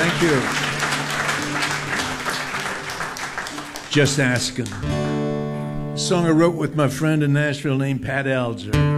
Thank you. Just Asking. A song I wrote with my friend in Nashville named Pat Alger.